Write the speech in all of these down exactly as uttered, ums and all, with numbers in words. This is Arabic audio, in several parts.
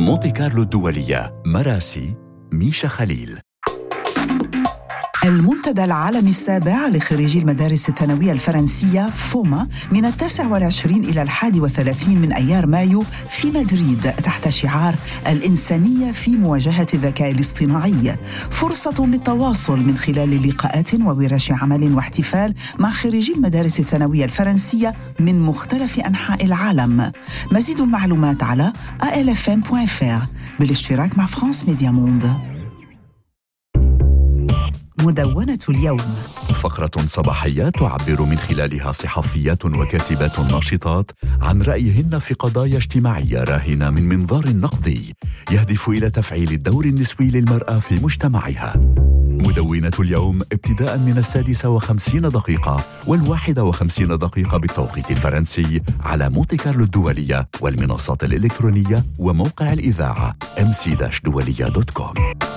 مونتي كارلو الدولية، مراسي ميشا خليل. المنتدى العالمي السابع لخريجي المدارس الثانوية الفرنسية فوما من التاسع والعشرين إلى الحادي والثلاثين من أيار مايو في مدريد تحت شعار الإنسانية في مواجهة الذكاء الاصطناعي، فرصة للتواصل من خلال لقاءات وورش عمل واحتفال مع خريجي المدارس الثانوية الفرنسية من مختلف أنحاء العالم. مزيد المعلومات على إيه إل إف إم دوت إف آر بالاشتراك مع فرانس ميديا موند. مدونة اليوم، فقرة صباحية تعبر من خلالها صحفيات وكاتبات ناشطات عن رأيهن في قضايا اجتماعية راهنة من منظار نقدي يهدف إلى تفعيل الدور النسوي للمرأة في مجتمعها. مدونة اليوم ابتداء من السادسة وخمسين دقيقة والواحدة وخمسين دقيقة بالتوقيت الفرنسي على مونتي كارلو الدولية والمنصات الإلكترونية وموقع الإذاعة إم سي دولية دوت كوم.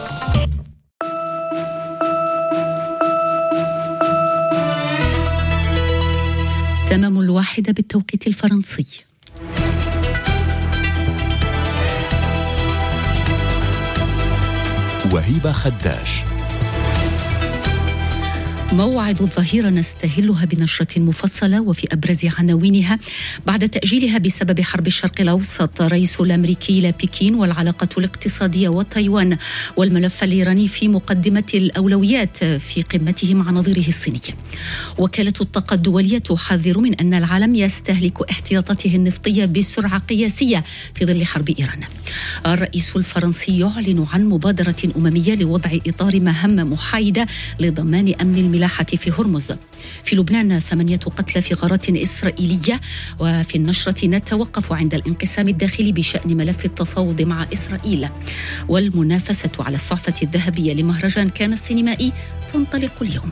تمام الواحدة بالتوقيت الفرنسي. وهيبة خداش. موعد الظهيرة نستهلها بنشرة مفصلة وفي أبرز عناوينها: بعد تأجيلها بسبب حرب الشرق الأوسط، رئيس الأمريكي إلى بكين والعلاقة الاقتصادية وتايوان، والملف الإيراني في مقدمة الأولويات في قمته مع نظيره الصيني. وكالة الطاقة الدولية تحذر من أن العالم يستهلك احتياطاته النفطية بسرعة قياسية في ظل حرب إيران. الرئيس الفرنسي يعلن عن مبادرة أممية لوضع إطار مهام محايدة لضمان أمن الملاحة في هرمز. في لبنان ثمانية قتلى في غارات إسرائيلية. وفي النشرة نتوقف عند الانقسام الداخلي بشأن ملف التفاوض مع إسرائيل. والمنافسة على الصحفة الذهبية لمهرجان كان السينمائي تنطلق اليوم.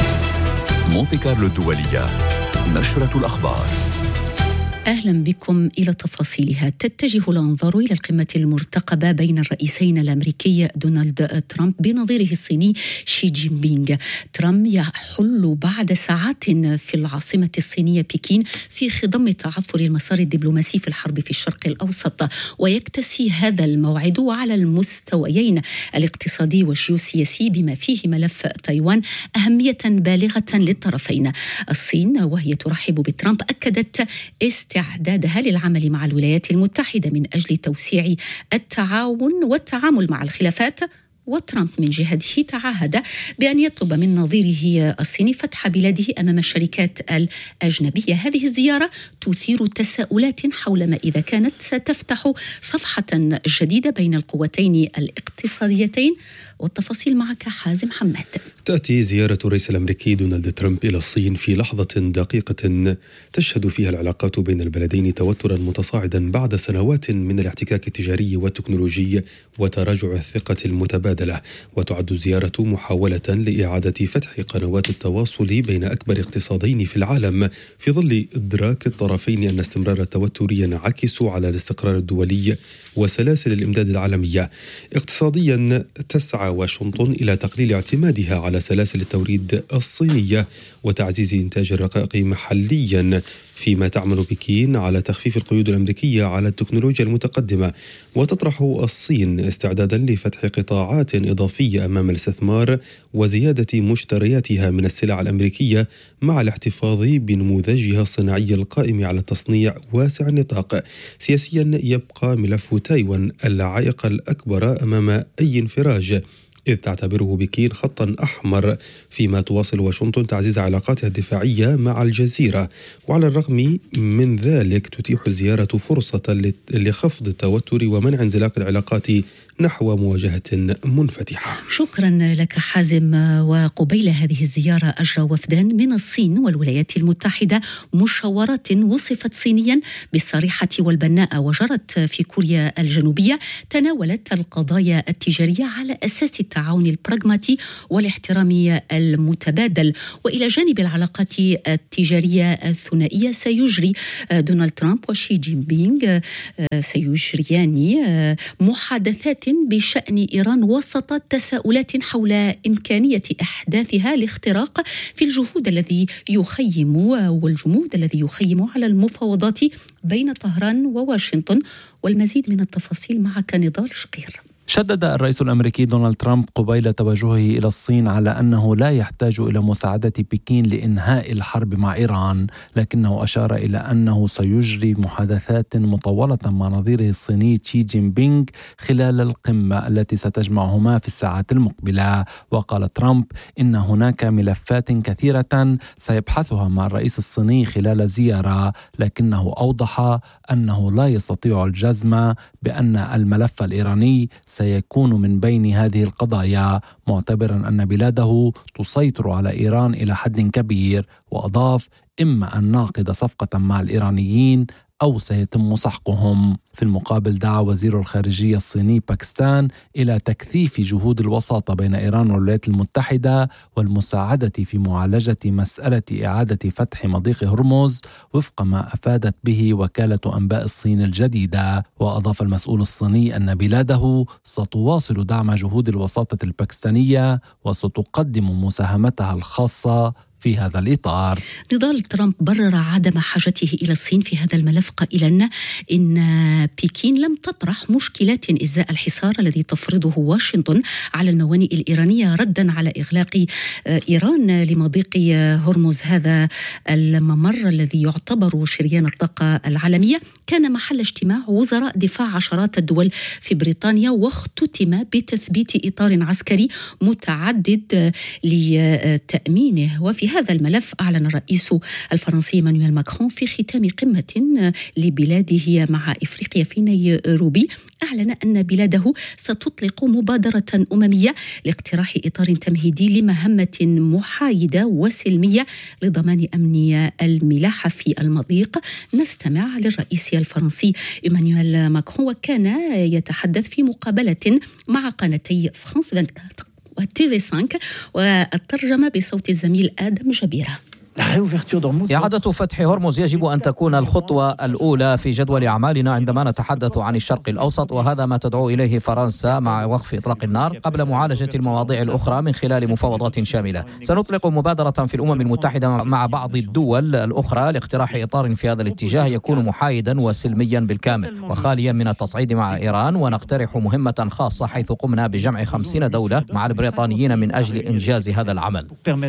مونتي كارلو الدولية، نشرة الأخبار. أهلا بكم إلى تفاصيلها. تتجه الأنظار إلى القمة المرتقبة بين الرئيسين الأمريكي دونالد ترامب بنظيره الصيني شي جين بينغ. ترامب يحل بعد ساعات في العاصمة الصينية بكين في خضم تعثر المسار الدبلوماسي في الحرب في الشرق الأوسط، ويكتسي هذا الموعد على المستويين الاقتصادي والجيوسياسي بما فيه ملف تايوان أهمية بالغة للطرفين. الصين وهي ترحب بترامب أكدت استعدادها للعمل مع الولايات المتحدة من أجل توسيع التعاون والتعامل مع الخلافات. وترامب من جهته تعهد بأن يطلب من نظيره الصيني فتح بلاده أمام الشركات الأجنبية. هذه الزيارة تثير تساؤلات حول ما إذا كانت ستفتح صفحة جديدة بين القوتين الاقتصاديتين. والتفاصيل معك حازم حماد. تأتي زيارة الرئيس الأمريكي دونالد ترامب إلى الصين في لحظة دقيقة تشهد فيها العلاقات بين البلدين توترا متصاعدا بعد سنوات من الاحتكاك التجاري والتكنولوجي وتراجع الثقة المتبادلة. وتعد الزيارة محاولة لإعادة فتح قنوات التواصل بين أكبر اقتصادين في العالم في ظل إدراك الطرفين أن استمرار التوتر ينعكس على الاستقرار الدولي وسلاسل الإمداد العالمية. اقتصاديا تسعى واشنطن إلى تقليل اعتمادها على سلاسل التوريد الصينية وتعزيز إنتاج الرقائق محليا، فيما تعمل بكين على تخفيف القيود الأمريكية على التكنولوجيا المتقدمة. وتطرح الصين استعدادا لفتح قطاعات إضافية أمام الاستثمار وزيادة مشترياتها من السلع الأمريكية مع الاحتفاظ بنموذجها الصناعي القائم على التصنيع واسع النطاق. سياسيا يبقى ملف تايوان العائق الأكبر أمام أي انفراج، إذ تعتبره بكين خطا أحمر، فيما تواصل واشنطن تعزيز علاقاتها الدفاعية مع الجزيرة. وعلى الرغم من ذلك تتيح الزيارة فرصة لخفض التوتر ومنع انزلاق العلاقات نحو مواجهة منفتحة. شكرا لك حازم. وقبيل هذه الزيارة أجرى وفدان من الصين والولايات المتحدة مشاورات وصفت صينيا بالصريحة والبناءة وجرت في كوريا الجنوبية، تناولت القضايا التجارية على أساس التعاون البراغماتي والاحترام المتبادل. وإلى جانب العلاقات التجارية الثنائية سيجري دونالد ترامب وشي جين بينغ سيجريان محادثات بشأن إيران وسط تساؤلات حول إمكانية إحداثها لاختراق في الجهود الذي يخيم والجمود الذي يخيم على المفاوضات بين طهران وواشنطن. والمزيد من التفاصيل معك نضال شقير. شدد الرئيس الأمريكي دونالد ترامب قبيل توجهه إلى الصين على أنه لا يحتاج إلى مساعدة بكين لإنهاء الحرب مع إيران، لكنه أشار إلى أنه سيجري محادثات مطولة مع نظيره الصيني شي جين بينغ خلال القمة التي ستجمعهما في الساعات المقبلة. وقال ترامب إن هناك ملفات كثيرة سيبحثها مع الرئيس الصيني خلال الزيارة، لكنه أوضح أنه لا يستطيع الجزم بأن الملف الإيراني سيكون من بين هذه القضايا، معتبرا أن بلاده تسيطر على إيران إلى حد كبير. وأضاف: إما أن نعقد صفقة مع الإيرانيين أو سيتم سحقهم. في المقابل دعا وزير الخارجية الصيني باكستان إلى تكثيف جهود الوساطة بين إيران والولايات المتحدة والمساعدة في معالجة مسألة إعادة فتح مضيق هرمز وفق ما أفادت به وكالة أنباء الصين الجديدة. وأضاف المسؤول الصيني أن بلاده ستواصل دعم جهود الوساطة الباكستانية وستقدم مساهمتها الخاصة في هذا الإطار. نضال ترامب برر عدم حاجته إلى الصين في هذا الملف قائلا إن بكين لم تطرح مشكلات إزاء الحصار الذي تفرضه واشنطن على الموانئ الإيرانية ردا على إغلاق إيران لمضيق هرمز. هذا الممر الذي يعتبر شريان الطاقة العالمية كان محل اجتماع وزراء دفاع عشرات الدول في بريطانيا، واختتم بتثبيت إطار عسكري متعدد لتأمينه. وفي هذا الملف أعلن الرئيس الفرنسي إيمانويل ماكرون في ختام قمة لبلاده مع إفريقيا في نيروبي، أعلن أن بلاده ستطلق مبادرة أممية لاقتراح إطار تمهيدي لمهمة محايدة وسلمية لضمان أمن الملاحة في المضيق. نستمع للرئيس الفرنسي إيمانويل ماكرون وكان يتحدث في مقابلة مع قناتي فرانس أربعة وعشرين وتي في خمسة، والترجمة بصوت الزميل آدم جبيرة. إعادة فتح هرمز يجب أن تكون الخطوة الأولى في جدول أعمالنا عندما نتحدث عن الشرق الأوسط، وهذا ما تدعو إليه فرنسا مع وقف إطلاق النار قبل معالجة المواضيع الأخرى من خلال مفاوضات شاملة. سنطلق مبادرة في الأمم المتحدة مع بعض الدول الأخرى لاقتراح إطار في هذا الاتجاه يكون محايدا وسلميا بالكامل وخاليا من التصعيد مع إيران، ونقترح مهمة خاصة حيث قمنا بجمع خمسين دولة مع البريطانيين من أجل إنجاز هذا العمل.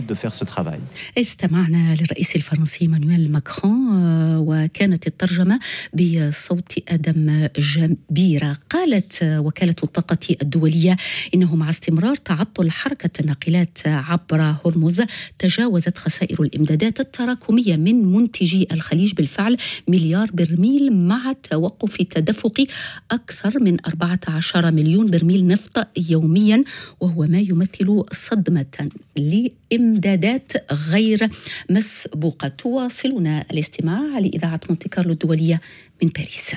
استمعنا للرئيس الفرنسي إيمانويل ماكرون وكانت الترجمة بصوت آدم جبيرة. قالت وكالة الطاقة الدولية إنه مع استمرار تعطل حركة الناقلات عبر هرمز تجاوزت خسائر الإمدادات التراكمية من منتجي الخليج بالفعل مليار برميل، مع توقف تدفق أكثر من أربعة عشر مليون برميل نفط يوميا، وهو ما يمثل صدمة لإمدادات غير مسبوقة. تواصلنا الاستماع لإذاعة مونتي كارلو الدولية من باريس.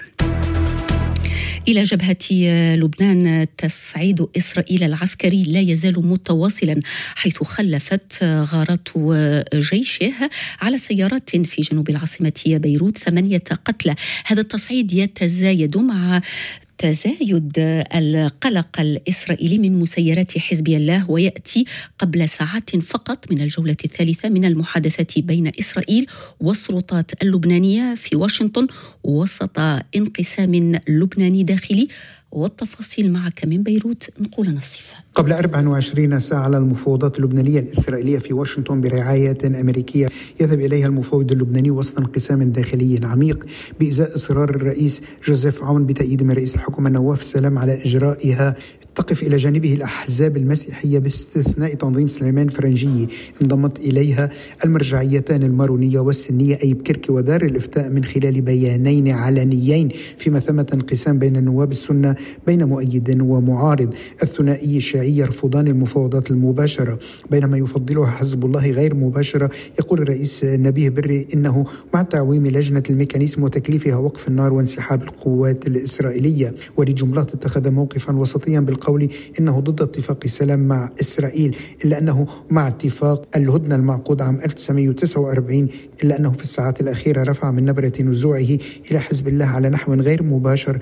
إلى جبهة لبنان، تصعيد إسرائيل العسكري لا يزال متواصلا، حيث خلفت غارات جيشه على سيارات في جنوب العاصمة بيروت ثمانية قتلى. هذا التصعيد يتزايد مع تزايد القلق الإسرائيلي من مسيرات حزب الله، ويأتي قبل ساعات فقط من الجولة الثالثة من المحادثات بين إسرائيل والسلطات اللبنانية في واشنطن وسط انقسام لبناني داخلي. والتفاصيل معك من بيروت نقول نصيف. قبل أربع وعشرين ساعة على المفاوضات اللبنانية الإسرائيلية في واشنطن برعاية أمريكية يذهب إليها المفاوض اللبناني وسط انقسام داخلي عميق بإزاء إصرار الرئيس جوزيف عون بتأييد من رئيس الحكومة نواف سلام على إجرائها. تقف إلى جانبه الأحزاب المسيحية باستثناء تنظيم سليمان فرنجي. انضمت إليها المرجعيتان المارونية والسنية أي بكركي ودار الإفتاء من خلال بيانين علنيين، فيما ثمة انقسام بين النواب السنة بين مؤيد ومعارض. الثنائي الشيعي يرفضان المفاوضات المباشرة بينما يفضلها حزب الله غير مباشرة. يقول الرئيس نبيه بري إنه مع تعويم لجنة الميكانيزم وتكليفها وقف النار وانسحاب القوات الإسرائيلية. وليد جملات اتخذ موقفا وسطيا بالقول إنه ضد اتفاق السلام مع إسرائيل، إلا أنه مع اتفاق الهدنة المعقود عام ألف وتسعمائة وتسعة وأربعين، إلا أنه في الساعات الأخيرة رفع من نبرة نزوعه إلى حزب الله على نحو غير مباشر